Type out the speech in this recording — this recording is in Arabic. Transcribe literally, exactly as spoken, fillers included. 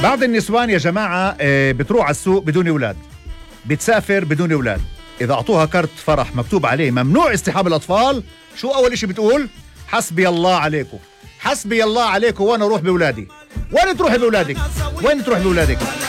بعض النسوان يا جماعة بتروح على السوق بدون أولاد، بتسافر بدون أولاد، إذا أعطوها كارت فرح مكتوب عليه ممنوع اصطحاب الأطفال، شو أول إشي بتقول؟ حسبي الله عليكم، حسبي الله عليكم، وأنا أروح بأولادي. وين تروح بأولادك؟ وين تروح بأولادك؟